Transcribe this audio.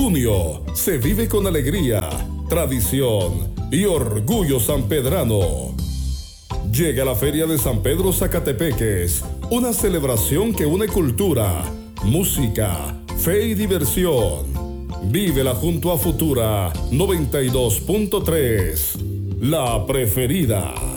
Junio se vive con alegría, tradición y orgullo sanpedrano. Llega la Feria de San Pedro Zacatepeques, una celebración que une cultura, música, fe y diversión. Vívela junto a Futura 92.3, la preferida.